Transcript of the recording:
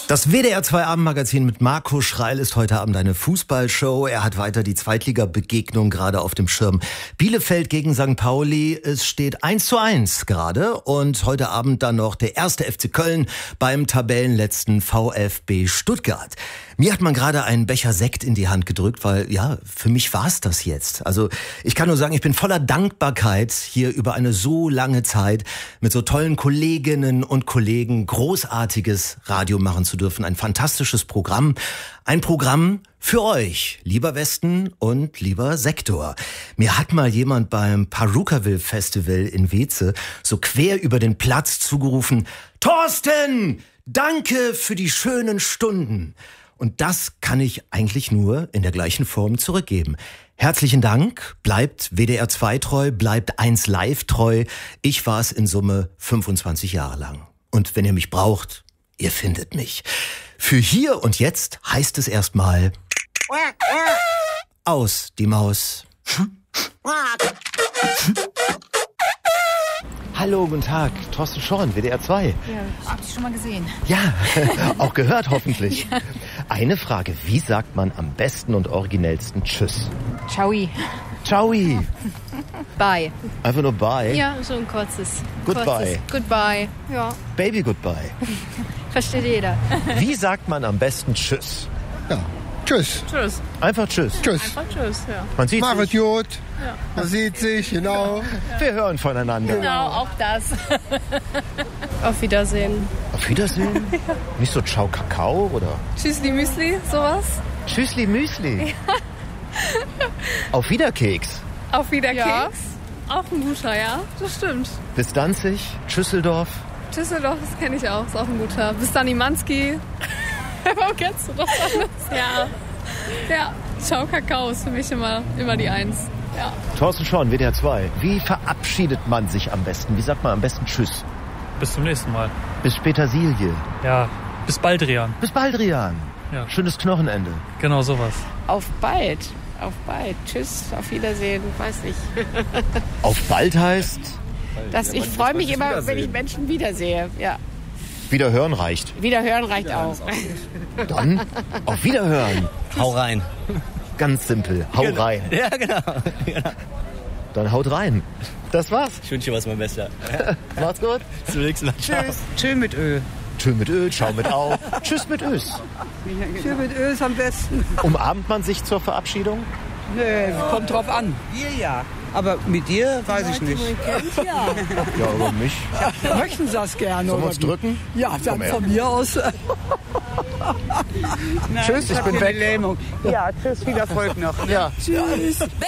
Das WDR 2 Abendmagazin mit Marco Schreil ist heute Abend eine Fußballshow. Er hat weiter die Zweitliga-Begegnung gerade auf dem Schirm. Bielefeld gegen St. Pauli. Es steht 1:1 gerade. Und heute Abend dann noch der erste FC Köln beim Tabellenletzten VfB Stuttgart. Mir hat man gerade einen Becher Sekt in die Hand gedrückt, weil ja, für mich war's das jetzt. Also ich kann nur sagen, ich bin voller Dankbarkeit, hier über eine so lange Zeit mit so tollen Kolleginnen und Kollegen großartiges Radio machen zu dürfen. Ein fantastisches Programm. Ein Programm für euch, lieber Westen und lieber Sektor. Mir hat mal jemand beim Perukaville Festival in Weze so quer über den Platz zugerufen: Thorsten, danke für die schönen Stunden. Und das kann ich eigentlich nur in der gleichen Form zurückgeben. Herzlichen Dank, bleibt WDR 2 treu, bleibt 1 Live treu. Ich war es in Summe 25 Jahre lang. Und wenn ihr mich braucht, ihr findet mich. Für hier und jetzt heißt es erstmal aus die Maus. Hallo, guten Tag, Thorsten Schorn, WDR 2. Ja, ich hab dich schon mal gesehen. Ja, auch gehört hoffentlich. Ja. Eine Frage, wie sagt man am besten und originellsten Tschüss? Ciao. Ciao. Bye. Einfach nur bye? Ja, so ein kurzes. Goodbye. Goodbye. Ja, Baby goodbye. versteht jeder. Wie sagt man am besten Tschüss? Ja. Tschüss. Tschüss. Einfach Tschüss. Tschüss. Einfach tschüss, ja. Man sieht Mach es sich. gut. Ja. Man sieht sich, genau. Wir hören voneinander. Genau, auch das. Auf Wiedersehen. Auf Wiedersehen? Nicht so Ciao Kakao oder Tschüssli Müsli, sowas. Tschüssli Müsli? Auf Wiederkeks. Auf Wiederkeks. Ja. Auch ein guter, ja. Das stimmt. Bis Danzig, Schüsseldorf. Düsseldorf, das kenne ich auch. Ist auch ein guter. Bis dann Imanski. Warum kennst du das alles? Ja. Ja. Ciao Kakao ist für mich immer die Eins. Ja. Thorsten Schorn, WDR 2. Wie verabschiedet man sich am besten? Wie sagt man am besten Tschüss? Bis zum nächsten Mal. Bis Petersilie. Ja, bis bald, Rian. Bis Baldrian. Ja. Schönes Knochenende. Genau sowas. Auf bald. Auf bald. Tschüss, auf Wiedersehen. Weiß nicht. Auf bald heißt? Ich freue mich immer, wenn ich Menschen wiedersehe. Ja. Wiederhören reicht. Wiederhören reicht auch. Dann auf Wiederhören. Hau rein. Ganz simpel. Hau rein. Ja, genau. Dann haut rein. Das war's. Ich wünsche dir was, mein Bester. Macht's gut. Bis zum nächsten Mal. Tschüss. Tschö mit Ö. Tschö mit Ö, ciao mit Au. Tschüss mit Ös. Tschö mit Ö ist am besten. Umarmt man sich zur Verabschiedung? Nö, kommt drauf an. Wir ja. Aber mit dir weiß ich nicht. Ja. Ja, über mich. Möchten Sie das gerne? Sollen wir uns drücken? Ja, dann Komm her. von mir aus. Tschüss, ich bin weg. Lähmung. Ja, tschüss, viel Erfolg noch. Ja. Tschüss.